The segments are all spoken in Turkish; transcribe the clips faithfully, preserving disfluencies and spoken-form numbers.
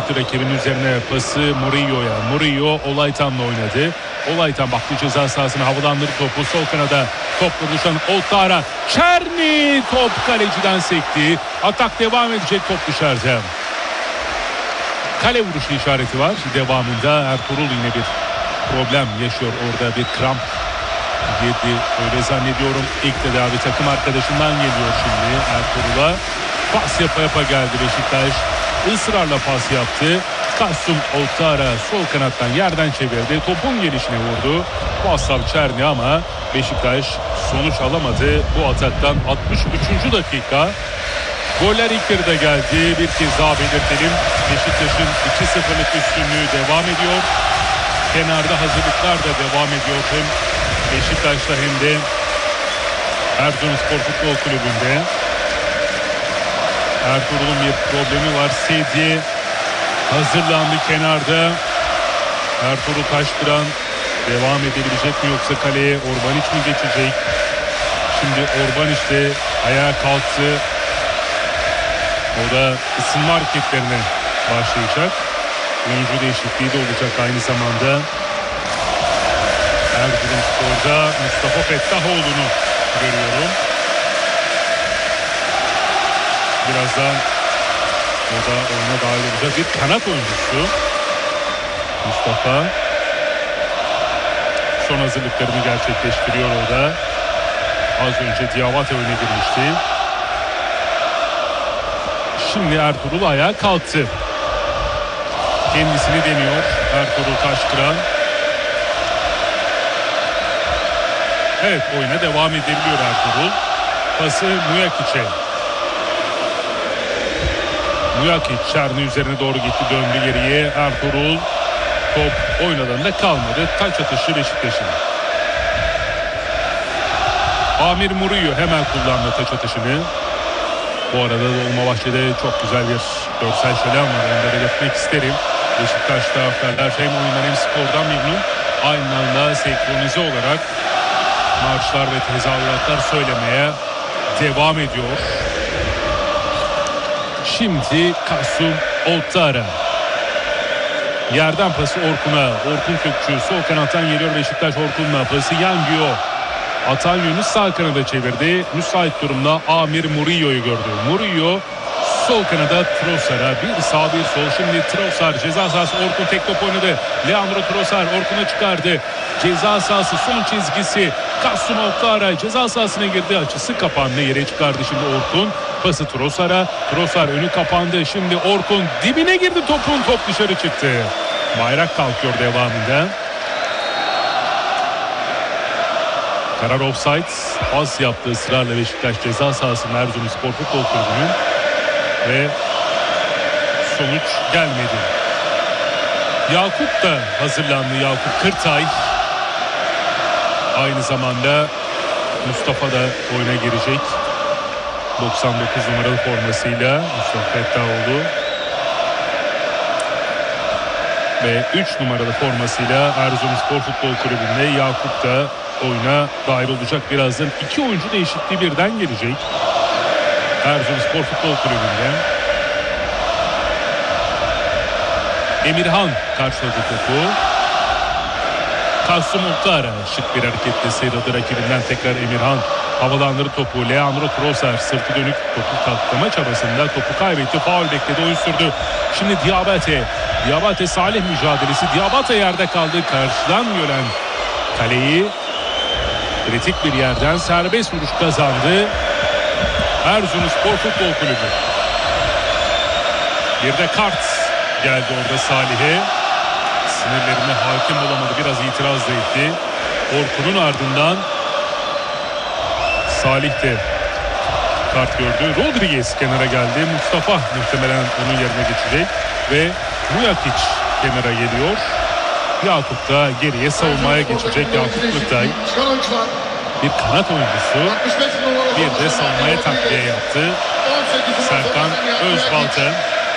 bıraktı rakibinin üzerine pası Murillo'ya. Murillo Olaytan'la oynadı. Olaytan baktı ceza sahasına, havalandırdı topu. Sol kanada topla düşen Ouattara. Çerni top kaleciden sekti. Atak devam edecek, top dışarıda. Kale vuruşu işareti var. Devamında Ertuğrul yine bir problem yaşıyor. Orada bir kramp girdi. Öyle zannediyorum. İlk tedavi takım arkadaşından geliyor şimdi Ertuğrul'a. Pas yapa yapa geldi Beşiktaş. Israrla pas yaptı. Kasım Ouattara sol kanattan yerden çevirdi. Topun gelişine vurdu. Vaslav Çerni ama Beşiktaş sonuç alamadı. Bu ataktan altmış üçüncü dakika. Goller ilk yarıda geldi. Bir kez daha belirtelim. Beşiktaş'ın iki sıfırlık üstünlüğü devam ediyor. Kenarda hazırlıklar da devam ediyor. Hem Beşiktaş'ta hem de Erzurumspor Futbol Kulübü'nde. Ertuğrul'un bir problemi var. Sedye hazırlandı kenarda. Ertuğrul Taşkıran devam edebilecek mi yoksa kaleye Orbaniç mi geçecek? Şimdi Orbaniç de ayağa kalktı. O da ısınma hareketlerine başlayacak. Oyuncu değişikliği de olacak aynı zamanda. Erzurumspor'da Mustafa Fettahoğlu'nu görüyorum. Birazdan o da oyuna dahil olacak bir kanat oyuncusu. Mustafa son hazırlıklarını gerçekleştiriyor orada. Az önce Diabate oyuna girmişti. Şimdi Ertuğrul ayağa kalktı. Kendisini deniyor Ertuğrul Taşkıran. Evet, oyuna devam ediliyor Ertuğrul. Pası Muyakic'e. Muyakic Çerni üzerine doğru gitti, döndü geriye. Ertuğrul top oynadığında kalmadı. Taç atışı Beşiktaş'ın. Amir Murillo hemen kullandı taç atışını. Bu arada Dolmabahçe'de çok güzel bir görsel şölen var. Onları yapmak isterim. Beşiktaş taraftarlar hem oyundan hem spordan memnun. Aynı anda senkronize olarak marşlar ve tezahüratlar söylemeye devam ediyor. Şimdi Kasım Ouattara. Yerden pası Orkun'a. Orkun Kökçü sol kanattan geliyor Beşiktaş. Orkun'la pası Yangio. Atan yönü sağ kanada çevirdi. Müsait durumda Amir Murillo'yu gördü. Murillo sol kanada Trossard'a. Bir sağ bir sol. Şimdi Trossard ceza sahası, Orkun tek top oynadı. Leandro Trossard Orkun'a çıkardı. Ceza sahası son çizgisi. Kasım Ouattara ceza sahasına girdi. Açısı kapandı. Yere çıkardı şimdi Orkun. Pası Trossard'a. Trossard önü kapandı. Şimdi Orkun dibine girdi topun. Top dışarı çıktı. Bayrak kalkıyor devamında. Karar offside. Pas yaptı ısrarla Beşiktaş ceza sahasında Erzurumspor Futbol Kulübü'nün ve sonuç gelmedi. Yakup da hazırlandı. Yakup Kırtay. Aynı zamanda Mustafa da oyuna girecek. doksan dokuz numaralı formasıyla Mustafa Fettahoğlu. Ve üç numaralı formasıyla Erzurumspor Futbol Kulübü'nde Yakup da oyuna dahil olacak. Birazdan iki oyuncu değişikliği birden gelecek Erzurumspor Futbol Kulübü'nde. Emirhan karşıladı topu. Kasım Ouattara şık bir hareketle sıyrıldı rakibinden. Tekrar Emirhan havalandırdı topu. Leandro Trossard sırtı dönük topu kalktırma çabasında topu kaybetti. Faul bekledi, oyun sürdü. Şimdi Diabate. Diabate Salih mücadelesi. Diabate yerde kaldı. Karşıdan gelen kaleyi kritik bir yerden serbest vuruş kazandı Erzurumspor Futbol Kulübü. Bir de kart geldi orada Salih'e. Sinirlerine hakim olamadı. Biraz itiraz da etti. Orkun'un ardından Salih de kart gördü. Rodriguez kenara geldi. Mustafa muhtemelen onun yerine geçecek. Ve Muyakic kenara geliyor. Yakup da geriye savunmaya geçecek. Yakup Kırtay bir kanat oyuncusu. Bir de savunmaya takviye yaptı Serkan Özbalta.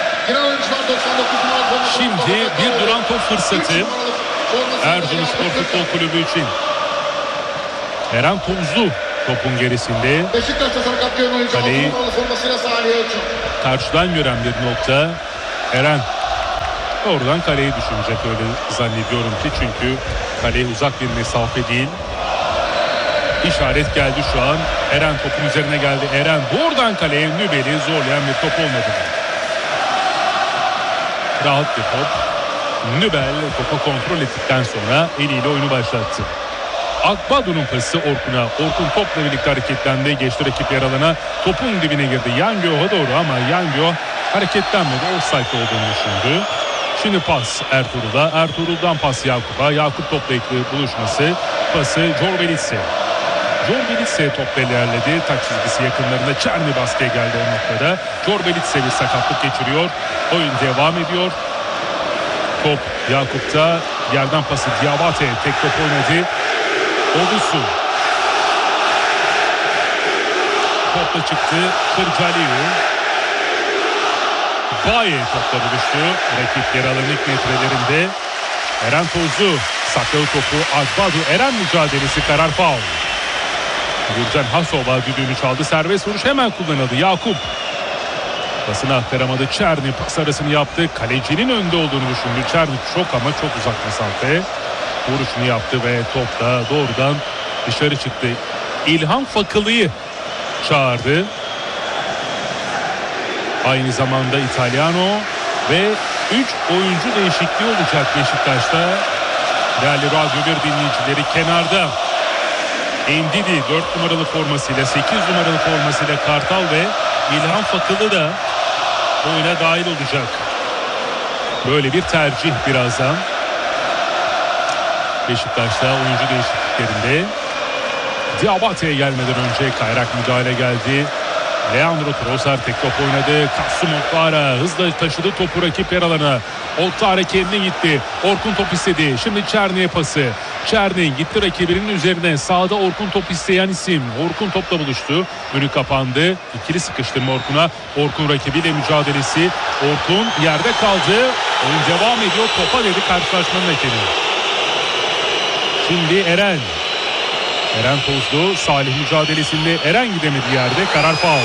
Şimdi bir duran top fırsatı Erzurumspor Futbol Kulübü için. Eren Tuzlu topun gerisinde. Kaleyi karşıdan gören bir nokta. Eren Oradan kaleyi düşünecek, öyle zannediyorum ki, çünkü kaleye uzak bir mesafe değil. İşaret geldi şu an. Eren topun üzerine geldi. Eren buradan kaleye Nübel'i zorlayan bir top olmadı. Rahat bir top. Nübel topu kontrol ettikten sonra eliyle oyunu başlattı. Akbadu'nun pası Orkun'a. Orkun topla birlikte hareketlendi. Geçti rakip yer alana. Topun dibine girdi. Yangio'ya doğru ama Yangio hareketlenmedi. Offside olduğunu düşündü. Şimdi pas Ertuğrul'a. Ertuğrul'dan pas Yakup'a. Yakup topla ilk buluşması. Pası Corbelitse. Corbelitse topla ilerledi. Taç çizgisi yakınlarında Çerni baskıya geldi o noktada. Corbelitse bir sakatlık geçiriyor. Oyun devam ediyor. Top Yakup'ta. Yerden pası Diabate. Tek top oynadı. Odusu. Topla çıktı. Kırcaliyu. Baye topla buluştu. Rakip yer alanın ilk metrelerinde. Eren Tozlu sakladı topu. Akbadu Eren mücadelesi, karar faul. Gürcan Hasova düdüğünü çaldı. Serbest vuruş hemen kullanıldı. Yakup pasını aktaramadı. Çerni pas arasını yaptı. Kalecinin önde olduğunu düşündü. Çerni çok ama çok uzak mesafe. Vuruşunu yaptı ve top da doğrudan dışarı çıktı. İlhan Fakılı'yı çağırdı. Aynı zamanda İtalyano ve üç oyuncu değişikliği olacak Beşiktaş'ta. Değerli Radyo bir dinleyicileri, kenarda Endidi dört numaralı formasıyla, sekiz numaralı formasıyla Kartal ve İlhan Fakılı da oyuna dahil olacak. Böyle bir tercih birazdan. Beşiktaş'ta oyuncu değişikliklerinde Diabate'ye gelmeden önce kayrak müdahale geldi. Leandro Trossard tek top oynadı. Kasım Oktara hızla taşıdı topu rakip yer alana. Oktara kendine gitti. Orkun top istedi. Şimdi Çerni'ye pası. Çerni gitti rakibinin üzerine. Sağda Orkun top isteyen isim. Orkun topla buluştu. Önü kapandı. İkili sıkıştırma Orkun'a. Orkun rakibiyle mücadelesi. Orkun yerde kaldı. Oyun devam ediyor. Topa dedi karşılaşmanın hakemi. Şimdi Eren. Eren Tozlu Salih mücadelesinde Eren gidemedi yerde, karar faul.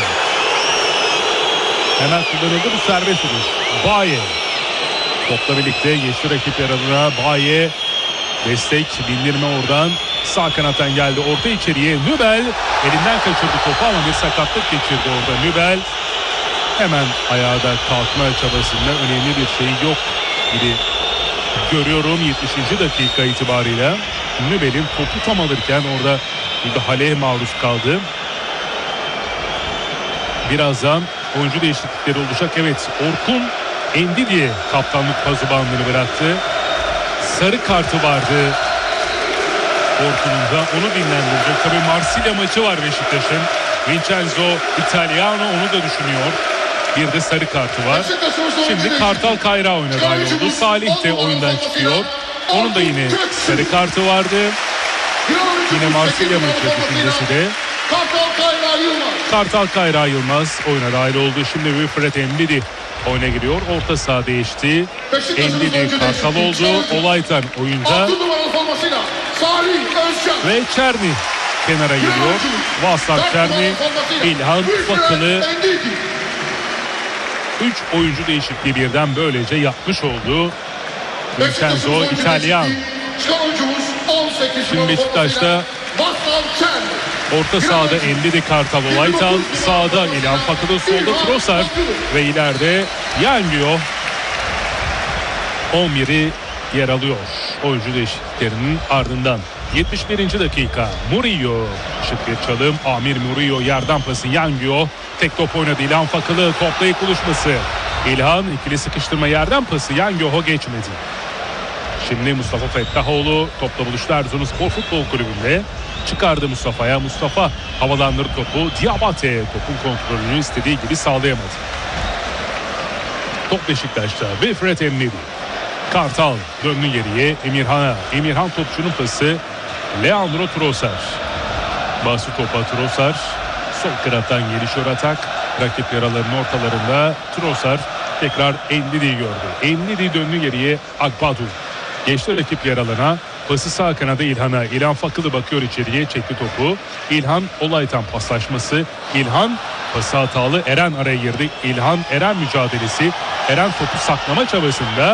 Hemen kullanıldı bu serbest vuruş. Baye topla birlikte geçti rakip yer alana. Baye destek bindirme oradan. Sağ kanattan geldi orta içeriye. Nübel elinden kaçırdı topu ama bir sakatlık geçirdi orada Nübel. Hemen ayağa da kalkma çabasında önemli bir şey yok gibi görüyorum yetmişinci dakika itibarıyla. Nübel'in topu tam alırken orada müdahaleye maruz kaldı. Birazdan oyuncu değişiklikleri olacak. Evet, Orkun Endidi'ye kaptanlık pazı bandını bıraktı. Sarı kartı vardı Orkun'un da, onu dinlendirecek. Tabii Marsilya maçı var Beşiktaş'ın. Vincenzo Italiano onu da düşünüyor. Bir de sarı kartı var. Şimdi Kartal Kayra oyuna dahil oldu. Salih de oyundan çıkıyor. Onun da yine sarı kartı vardı. Yine Marsilya maçı düşüncesi de. Kartal Kayra Yılmaz oyuna dahil oldu. Şimdi Wilfred Endidi oyuna giriyor. Orta saha değişti. Endidi Kartal oldu. Olaytan oyunda. Ve Çerni kenara geliyor. Vaslan Çerni, İlhan Fakılı. Üç oyuncu değişikliği birden böylece yapmış oldu Vincenzo İtalyan. Şimdi Beşiktaş'ta orta sahada Endidi Kartal Olaytan, sağda İlhan Fakılı, solda Trossard ve ileride Yangio on biri yer alıyor oyuncu değişikliklerinin ardından. yetmiş birinci dakika Murillo, şık bir çalım. Amir Murillo yerden pası Yangio, tek top oynadı. İlhan Fakılı topla ilk buluşması. İlhan ikili sıkıştırma yerden pası Yangio'ya geçmedi. Şimdi Mustafa Fettahoğlu topla buluştu Erzurumspor Futbol Kulübü'nde. Çıkardı Mustafa'ya. Mustafa havalandırdı topu. Diabate topun kontrolünü istediği gibi sağlayamadı. Top Beşiktaş'ta. Wilfred Endidi. Kartal döndü geriye Emirhan'a. Emirhan topçunun pası Leandro Trossard. Bası topa Trossard. Sol kanattan gelişiyor atak. Rakip yaraların ortalarında Trossard tekrar Endidi'yi gördü. Endidi döndü geriye Akbadu. Geçti rakip yer alana. Pası sağ kanada İlhan'a. İlhan Fakılı bakıyor içeriye, çekti topu. İlhan Olaytan paslaşması. İlhan pası hatalı. Eren araya girdi. İlhan Eren mücadelesi. Eren topu saklama çabasında